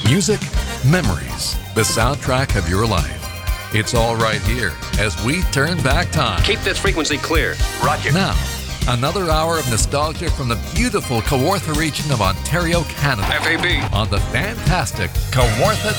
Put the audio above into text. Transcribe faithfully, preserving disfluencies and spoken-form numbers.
Music, memories, the soundtrack of your life. It's all right here as we turn back time. Keep this frequency clear. Roger. Now, another hour of nostalgia from the beautiful Kawartha region of Ontario, Canada. F A B. On the fantastic Kawartha